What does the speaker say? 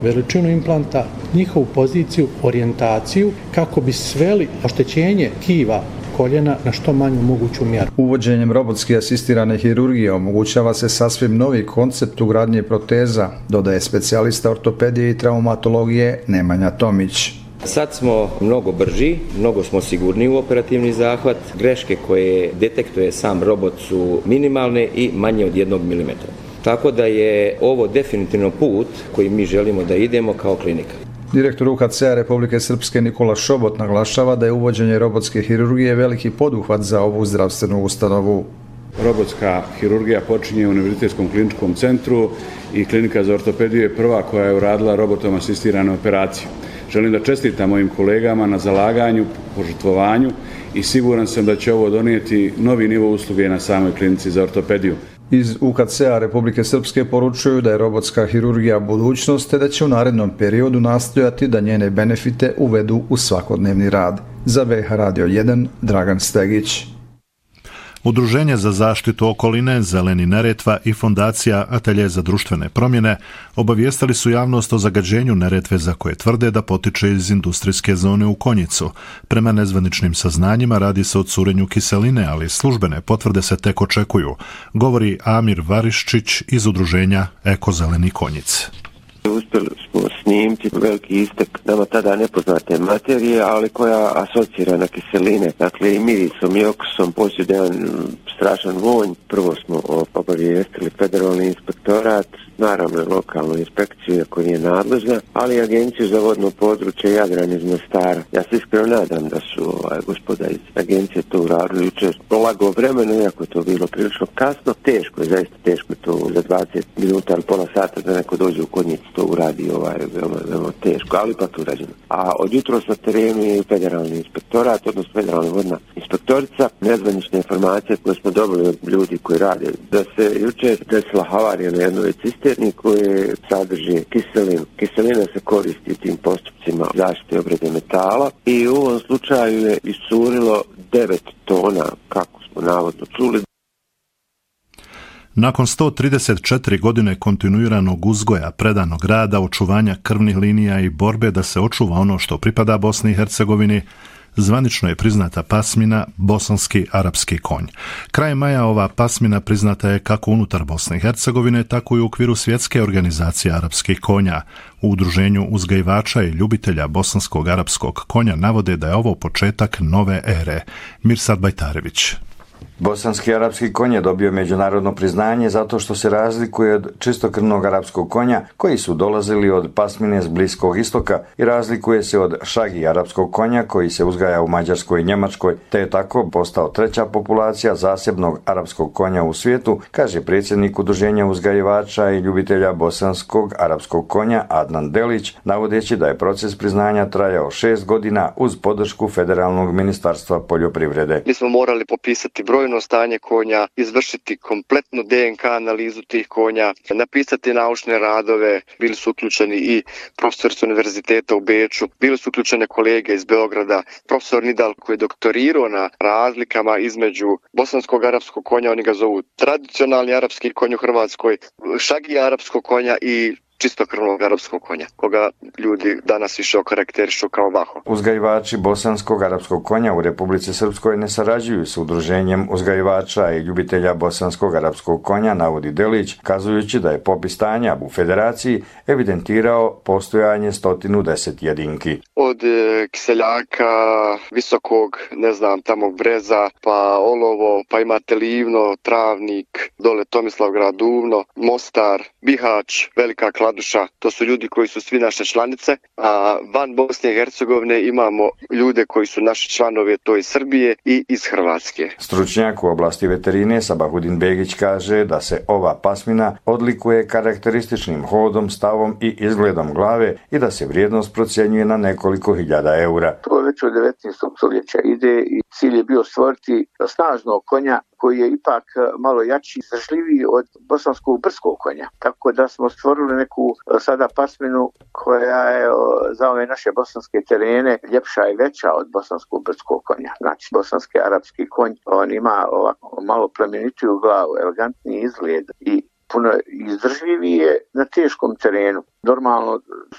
veličinu implanta, njihovu poziciju, orijentaciju kako bi sveli oštećenje tkiva koljena na što manju moguću mjeru. Uvođenjem robotski asistirane hirurgije omogućava se sasvim novi koncept ugradnje proteza, dodaje specijalista ortopedije i traumatologije Nemanja Tomić. Sad smo mnogo brži, mnogo smo sigurniji u operativni zahvat. Greške koje detektuje sam robot su minimalne i manje od 1 mm. Tako da je ovo definitivno put koji mi želimo da idemo kao klinika. Direktor UKC-a Republike Srpske Nikola Šobot naglašava da je uvođenje robotske hirurgije veliki poduhvat za ovu zdravstvenu ustanovu. Robotska hirurgija počinje u Univerzitetskom kliničkom centru i klinika za ortopediju je prva koja je uradila robotom asistiranu operaciju. Želim da čestitam mojim kolegama na zalaganju, požrtvovanju i siguran sam da će ovo donijeti novi nivo usluge na samoj klinici za ortopediju. Iz UKC-a Republike Srpske poručuju da je robotska hirurgija budućnost te da će u narednom periodu nastojati da njene benefite uvedu u svakodnevni rad. Za VH Radio 1, Dragan Stegić. Udruženje za zaštitu okoline, Zeleni Neretva i Fondacija Atelje za društvene promjene obavijestili su javnost o zagađenju Neretve za koje tvrde da potiče iz industrijske zone u Konjicu. Prema nezvaničnim saznanjima radi se o curenju kiseline, ali službene potvrde se tek očekuju, govori Amir Variščić iz udruženja Eko Zeleni Konjic. Uspjeli smo snimiti veliki istek nama tada nepoznate materije, ali koja asocira na kiseline. Dakle, i mirisom i okusom posjeduje jedan strašan vonj. Prvo smo obavijestili federalni inspektorat, naravno lokalnu inspekciju koja nije nadležna, ali i Agenciju za vodno područje Jadran iz Mostara. Ja se iskreno nadam da su gospoda iz agencije to uradili jučer polago vremeno, iako je to bilo prilično kasno. Teško je, zaista teško je to za 20 minuta ili pola sata da neko dođe u Konjicu to uradi, veoma teško, ali ipak urađeno. A od jutros na terenu je i federalni inspektorat, odnosno federalna vodna inspektorica. Nezvanične informacije koje smo dobili od ljudi koji rade, da se jučer desila havarija na jednoj cisterni koje sadrži kiselinu. Kiselina se koristi u tim postupcima zaštite obrade metala i u ovom slučaju je iscurilo 9 tona, kako smo navodno čuli. Nakon 134 godine kontinuiranog uzgoja, predanog rada, očuvanja krvnih linija i borbe da se očuva ono što pripada Bosni i Hercegovini, zvanično je priznata pasmina bosanski arapski konj. Krajem maja ova pasmina priznata je kako unutar Bosne i Hercegovine, tako i u okviru Svjetske organizacije arapskih konja. U udruženju uzgajivača i ljubitelja bosanskog arapskog konja navode da je ovo početak nove ere. Mirsad Bajtarević. Bosanski arapski konj je dobio međunarodno priznanje zato što se razlikuje od čistokrvnog arapskog konja koji su dolazili od pasmine s Bliskog istoka i razlikuje se od šagi arapskog konja koji se uzgaja u Mađarskoj i Njemačkoj, te je tako postao treća populacija zasebnog arapskog konja u svijetu, kaže predsjednik udruženja uzgajivača i ljubitelja bosanskog arapskog konja Adnan Delić, navodeći da je proces priznanja trajao 6 godina uz podršku Federalnog ministarstva poljoprivrede. Mi smo morali popisati brojno stanje konja, izvršiti kompletnu DNK analizu tih konja, napisati naučne radove, bili su uključeni i profesor s univerziteta u Beču, bili su uključene kolege iz Beograda, profesor Nidal koji je doktorirao na razlikama između bosanskog arapskog konja, oni ga zovu tradicionalni arapski konj u Hrvatskoj, šagi arapskog konja i čistokrvnog arapskog konja, koga ljudi danas više okarakterišu kao vaho. Uzgajivači bosanskog arapskog konja u Republici Srpskoj ne sarađuju s udruženjem uzgajivača i ljubitelja bosanskog arapskog konja, navodi Delić, kazujući da je popis stanja u federaciji evidentirao postojanje 110 jedinki. Od Kiseljaka, Visokog, tamo Breza, pa Olovo, pa imate Livno, Travnik, dole Tomislavgrad, Duvno, Mostar, Bihać, Velika Kladuša, to su ljudi koji su svi naše članice, a van Bosne i Hercegovine imamo ljude koji su naši članovi, to iz Srbije i iz Hrvatske. Stručnjak u oblasti veterine Sabahudin Begić kaže da se ova pasmina odlikuje karakterističnim hodom, stavom i izgledom glave i da se vrijednost procjenjuje na nekoliko hiljada eura. To već od 19. stoljeća ide i cilj je bio stvoriti snažnog konja koji je ipak malo jači, izdržljiviji od bosanskog brdskog konja. Tako da smo stvorili neku sada pasminu koja je za ove naše bosanske terene ljepša i veća od bosanskog brdskog konja. Znači, bosanski arapski konj, on ima ovako malo plemenitiju glavu, elegantniji izgled i puno izdržljiviji je na teškom terenu. Normalno